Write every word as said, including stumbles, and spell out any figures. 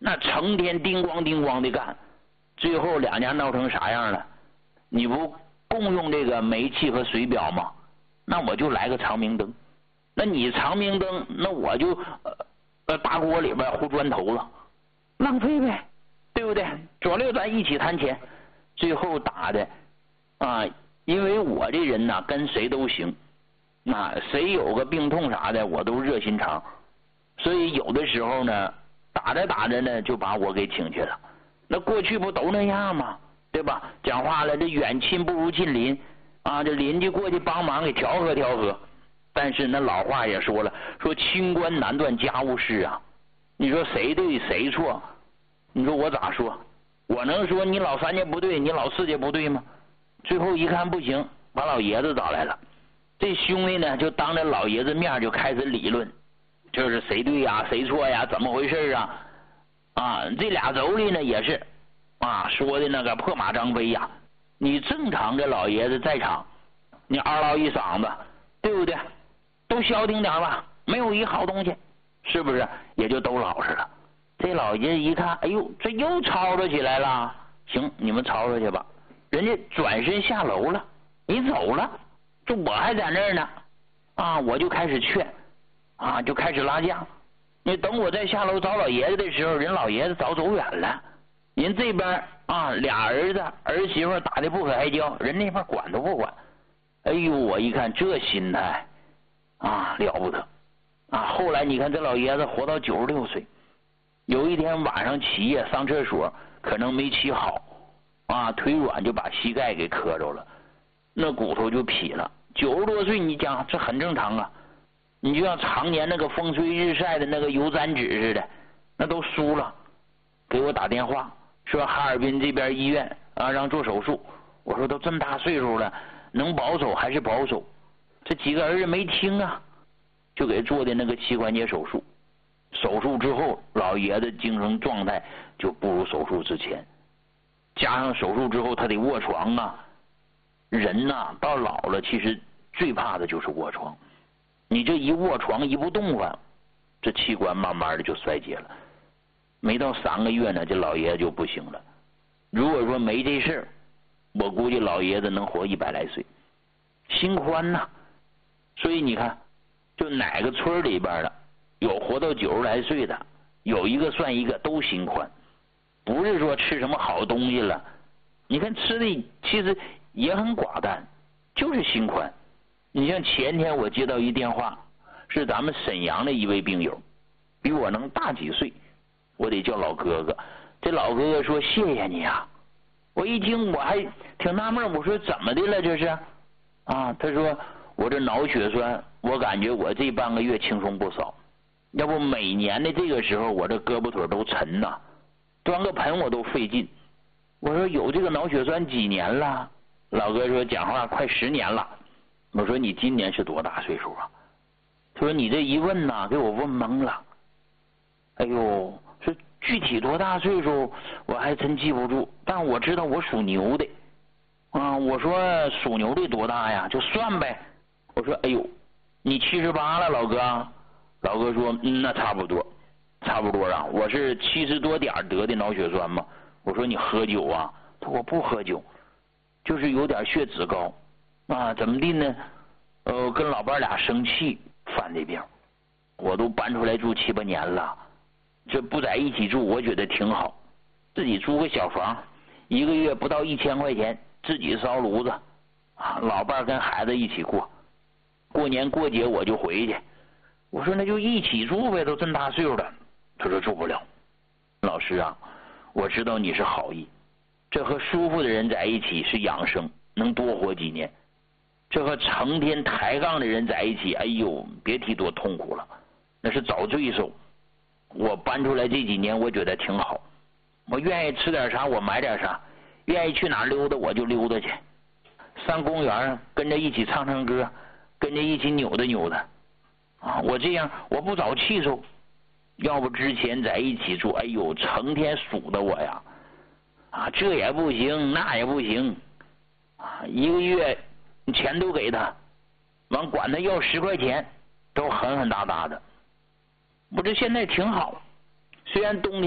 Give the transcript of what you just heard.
那成天叮咣叮咣的干，最后两家闹成啥样了？你不共用这个煤气和水表吗？那我就来个长明灯，那你长明灯，那我就呃呃大锅里边糊砖头了，浪费呗，对不对？左右咱一起谈钱，最后打的啊，因为我这人呐跟谁都行，啊谁有个病痛啥的我都热心肠，所以有的时候呢打着打着呢就把我给请去了。那过去不都那样吗？对吧？讲话了，这远亲不如近邻啊，这邻居过去帮忙给调和调和。但是那老话也说了，说清官难断家务事啊。你说谁对谁错？你说我咋说？我能说你老三家不对，你老四家不对吗？最后一看不行，把老爷子找来了。这兄弟呢就当着老爷子面就开始理论，就是谁对呀谁错呀，怎么回事啊？啊，这俩妯娌呢也是啊，说的那个破马张飞呀。你正常这老爷子在场，你嗷唠一嗓子，对不对？都消停点吧，没有一好东西，是不是？也就都老实了。这老爷子一看，哎呦，这又吵吵起来了。行，你们吵吵去吧。人家转身下楼了，你走了，这我还在那儿呢。啊，我就开始劝，啊，就开始拉架。你等我再下楼找老爷子的时候，人老爷子早走远了。人这边啊，俩儿子儿媳妇打的不可开交，人那边管都不管。哎呦，我一看这心态啊，了不得啊！后来你看这老爷子活到九十六岁，有一天晚上起夜上厕所，可能没起好啊，腿软就把膝盖给磕着了，那骨头就劈了。九十多岁，你讲这很正常啊。你就像常年那个风吹日晒的那个油毡纸似的，那都酥了。给我打电话说哈尔滨这边医院啊让做手术，我说都这么大岁数了，能保守还是保守？这几个儿子没听啊，就给做的那个膝关节手术。手术之后，老爷子精神状态就不如手术之前，加上手术之后他得卧床啊。人呐、啊、到老了，其实最怕的就是卧床。你这一卧床一不动弹，这器官慢慢的就衰竭了。没到三个月呢，这老爷子就不行了。如果说没这事儿，我估计老爷子能活一百来岁，心宽呐、啊。所以你看，就哪个村里边的有活到九十来岁的，有一个算一个，都心宽。不是说吃什么好东西了，你看吃的其实也很寡淡，就是心宽。你像前天我接到一电话，是咱们沈阳的一位病友，比我能大几岁，我得叫老哥哥。这老哥哥说谢谢你啊，我一听我还挺纳闷，我说怎么的了这是啊？他说我这脑血栓，我感觉我这半个月轻松不少，要不每年的这个时候我这胳膊腿都沉呐，端个盆我都费劲。我说有这个脑血栓几年了？老哥说讲话快十年了。我说你今年是多大岁数啊？他说你这一问呐，给我问懵了。哎呦，说具体多大岁数我还真记不住，但我知道我属牛的啊。我说属牛的多大呀？就算呗。我说哎呦，你七十八了，老哥。老哥说嗯，那差不多，差不多啊。我是七十多点得的脑血栓嘛。我说你喝酒啊？他说我不喝酒，就是有点血脂高啊。怎么的呢？呃，跟老伴俩生气犯的病。我都搬出来住七八年了，这不在一起住，我觉得挺好。自己租个小房，一个月不到一千块钱，自己烧炉子啊，老伴跟孩子一起过。过年过节我就回去。我说那就一起住呗，都这么大岁数了。他说住不了。老师啊，我知道你是好意，这和舒服的人在一起是养生，能多活几年。这和成天抬杠的人在一起，哎呦，别提多痛苦了，那是找罪受。我搬出来这几年，我觉得挺好。我愿意吃点啥，我买点啥；愿意去哪溜达，我就溜达去。上公园跟着一起唱唱歌，跟着一起扭达扭达。啊，我这样我不找气受。要不之前在一起住，哎呦，成天数的我呀，啊，这也不行，那也不行，啊，一个月钱都给他，完管他要十块钱，都狠狠哒哒的。我这现在挺好，虽然冬天。